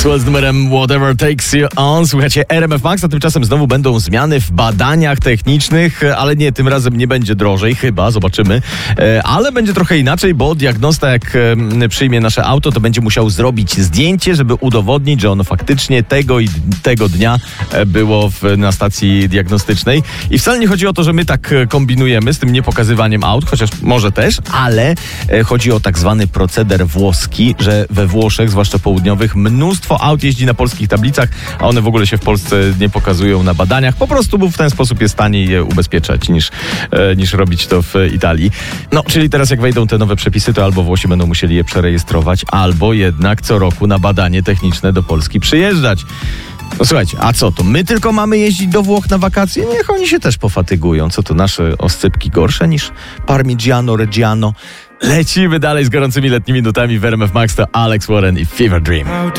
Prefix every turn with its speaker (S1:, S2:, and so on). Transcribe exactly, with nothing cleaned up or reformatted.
S1: Maxwell z numerem Whatever Takes You On. Słuchajcie, R M F Max, a tymczasem znowu będą zmiany w badaniach technicznych, ale nie, tym razem nie będzie drożej, chyba, zobaczymy. Ale będzie trochę inaczej, bo diagnosta jak przyjmie nasze auto, to będzie musiał zrobić zdjęcie, żeby udowodnić, że ono faktycznie tego i tego dnia było w, na stacji diagnostycznej. I wcale nie chodzi o to, że my tak kombinujemy z tym niepokazywaniem aut, chociaż może też, ale chodzi o tak zwany proceder włoski, że we Włoszech, zwłaszcza południowych, mnóstwo aut jeździ na polskich tablicach, a one w ogóle się w Polsce nie pokazują na badaniach. Po prostu bo w ten sposób jest taniej je ubezpieczać niż, e, niż robić to w Italii. No, czyli teraz jak wejdą te nowe przepisy, to albo Włosi będą musieli je przerejestrować, albo jednak co roku na badanie techniczne do Polski przyjeżdżać. No słuchajcie, a co to? My tylko mamy jeździć do Włoch na wakacje? Niech oni się też pofatygują. Co to, nasze oscypki gorsze niż Parmigiano Reggiano? Lecimy dalej z gorącymi letnimi nutami w R M F Max. To Alex Warren i Fever Dream.